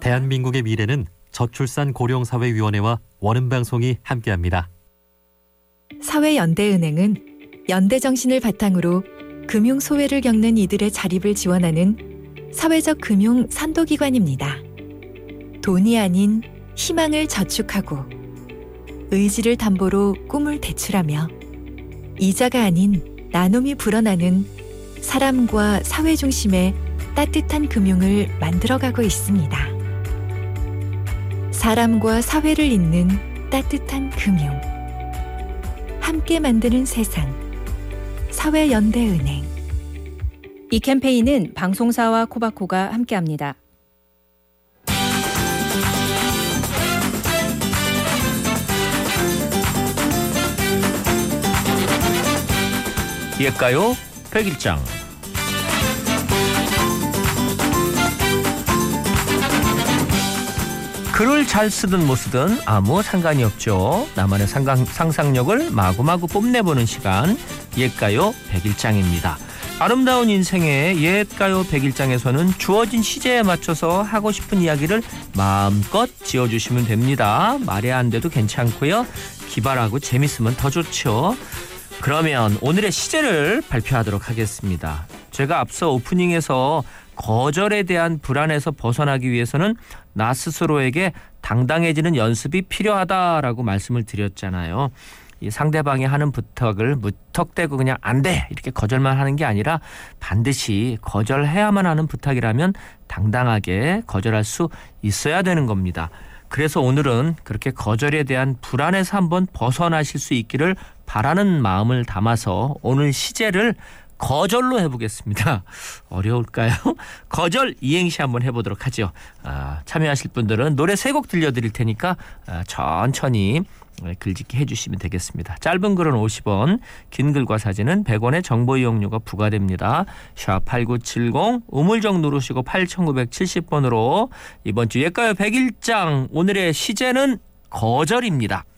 대한민국의 미래는 저출산 고령사회위원회와 원음방송이 함께합니다. 사회연대은행은 연대정신을 바탕으로 금융소외를 겪는 이들의 자립을 지원하는 사회적 금융 선도기관입니다. 돈이 아닌 희망을 저축하고 의지를 담보로 꿈을 대출하며 이자가 아닌 나눔이 불어나는 사람과 사회 중심의 따뜻한 금융을 만들어가고 있습니다. 사람과 사회를 잇는 따뜻한 금융. 함께 만드는 세상. 사회연대은행. 이 캠페인은 방송사와 코바코가 함께합니다. 옛가요 백일장. 글을 잘 쓰든 못 쓰든 아무 상관이 없죠. 나만의 상상력을 마구마구 뽐내보는 시간, 옛가요 백일장입니다. 아름다운 인생의 옛가요 백일장에서는 주어진 시제에 맞춰서 하고 싶은 이야기를 마음껏 지어주시면 됩니다. 말이 안 돼도 괜찮고요. 기발하고 재밌으면 더 좋죠. 그러면 오늘의 시제를 발표하도록 하겠습니다. 제가 앞서 오프닝에서 거절에 대한 불안에서 벗어나기 위해서는 나 스스로에게 당당해지는 연습이 필요하다라고 말씀을 드렸잖아요. 이 상대방이 하는 부탁을 무턱대고 그냥 안 돼 이렇게 거절만 하는 게 아니라 반드시 거절해야만 하는 부탁이라면 당당하게 거절할 수 있어야 되는 겁니다. 그래서 오늘은 그렇게 거절에 대한 불안에서 한번 벗어나실 수 있기를 바라는 마음을 담아서 오늘 시제를 거절로 해보겠습니다. 어려울까요? 거절 이행시 한번 해보도록 하죠. 참여하실 분들은 노래 3곡 들려드릴 테니까 천천히 글짓기 해주시면 되겠습니다. 짧은 글은 50원, 긴 글과 사진은 100원의 정보 이용료가 부과됩니다. 샵8970 우물정 누르시고 8970번으로 이번 주 옛가요 101장 오늘의 시제는 거절입니다.